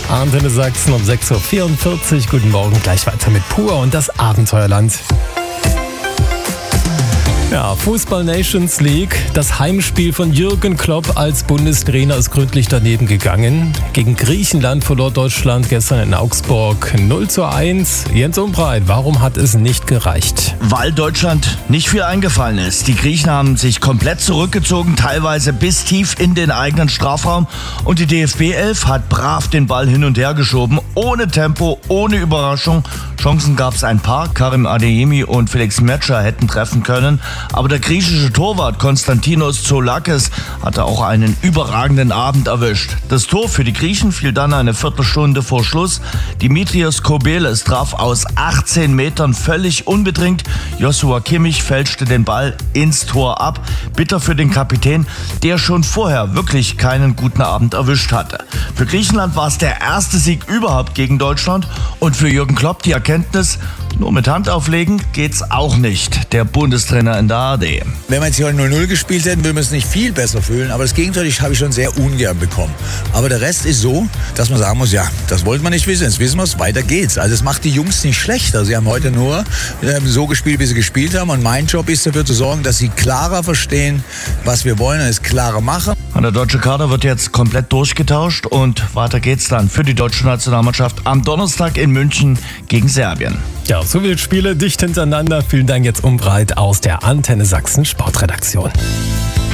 Antenne Sachsen um 6.44 Uhr. Guten Morgen, gleich weiter mit Pur und das Abenteuerland. Ja, Fußball Nations League. Das Heimspiel von Jürgen Klopp als Bundestrainer ist gründlich daneben gegangen. Gegen Griechenland verlor Deutschland gestern in Augsburg 0:1. Jens Umbreit, warum hat es nicht gereicht? Weil Deutschland nicht viel eingefallen ist. Die Griechen haben sich komplett zurückgezogen, teilweise bis tief in den eigenen Strafraum. Und die DFB-11 hat brav den Ball hin und her geschoben, ohne Tempo, ohne Überraschung. Chancen gab es ein paar. Karim Adeyemi und Felix Metscher hätten treffen können. Aber der griechische Torwart Konstantinos Zoulakis hatte auch einen überragenden Abend erwischt. Das Tor für die Griechen fiel dann eine Viertelstunde vor Schluss. Dimitrios Kobeles traf aus 18 Metern völlig unbedingt. Joshua Kimmich fälschte den Ball ins Tor ab. Bitter für den Kapitän, der schon vorher wirklich keinen guten Abend erwischt hatte. Für Griechenland war es der erste Sieg überhaupt gegen Deutschland. Und für Jürgen Klopp die Erkenntnis, nur mit Hand auflegen geht's auch nicht. Der Bundestrainer in der ARD. Wenn wir jetzt hier 0:0 gespielt hätten, würden wir es nicht viel besser fühlen. Aber das Gegenteil habe ich schon sehr ungern bekommen. Aber der Rest ist so, dass man sagen muss, ja, das wollte man nicht wissen. Jetzt wissen wir es, weiter geht's. Also es macht die Jungs nicht schlechter. Sie haben heute nur so gespielt, wie sie gespielt haben. Und mein Job ist dafür zu sorgen, dass sie klarer verstehen, was wir wollen und es klarer machen. Und der deutsche Kader wird jetzt komplett durchgetauscht und weiter geht's dann für die deutsche Nationalmannschaft am Donnerstag in München gegen Serbien. Ja, so viele Spiele dicht hintereinander. Vielen Dank jetzt Umbreit aus der Antenne Sachsen Sportredaktion.